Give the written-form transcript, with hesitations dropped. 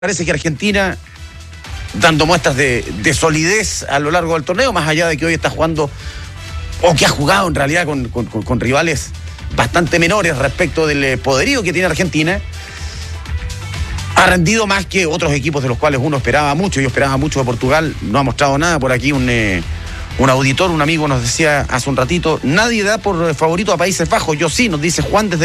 Parece que Argentina, dando muestras de solidez a lo largo del torneo, más allá de que hoy está jugando, o que ha jugado en realidad con rivales bastante menores respecto del poderío que tiene Argentina, ha rendido más que otros equipos de los cuales uno esperaba mucho. Yo esperaba mucho de Portugal, no ha mostrado nada. Por aquí un auditor, un amigo nos decía hace un ratito, nadie da por favorito a Países Bajos. Yo sí, nos dice Juan desde